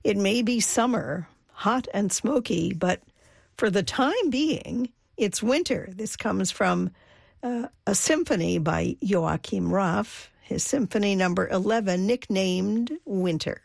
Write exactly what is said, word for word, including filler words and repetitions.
It may be summer, hot and smoky, but for the time being, it's winter. This comes from uh, a symphony by Joachim Raff, his symphony number eleven, nicknamed Winter.